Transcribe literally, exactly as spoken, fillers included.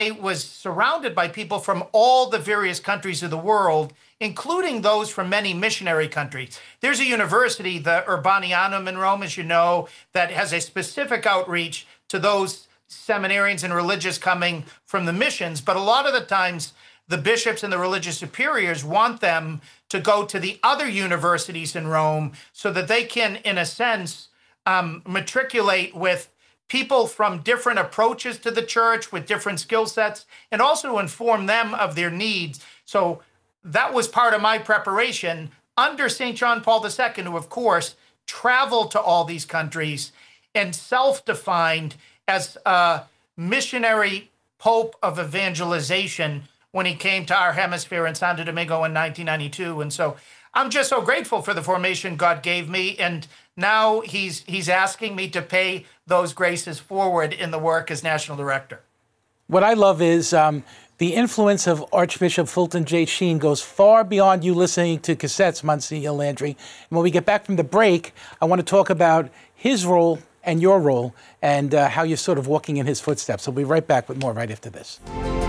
was surrounded by people from all the various countries of the world, including those from many missionary countries. There's a university, the Urbanianum in Rome, as you know, that has a specific outreach to those seminarians and religious coming from the missions. But a lot of the times, the bishops and the religious superiors want them to go to the other universities in Rome so that they can, in a sense, um, matriculate with people from different approaches to the church with different skill sets, and also inform them of their needs. So that was part of my preparation under Saint John Paul the Second, who, of course, traveled to all these countries and self-defined as a missionary pope of evangelization when he came to our hemisphere in Santo Domingo in nineteen ninety-two. And so I'm just so grateful for the formation God gave me. And now he's he's asking me to pay those graces forward in the work as national director. What I love is um, the influence of Archbishop Fulton J. Sheen goes far beyond you listening to cassettes, Monsignor Landry. And when we get back from the break, I want to talk about his role and your role and uh, how you're sort of walking in his footsteps. So we'll be right back with more right after this.